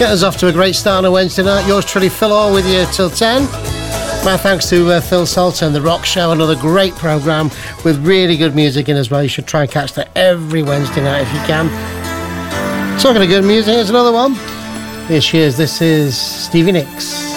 Get us off to a great start on a Wednesday night. Yours truly, Phil Orr, with you till 10. My thanks to Phil Salter and The Rock Show. Another great programme with really good music in as well. You should try and catch that every Wednesday night if you can. Talking of good music, here's another one. Here she is. This is Stevie Nicks.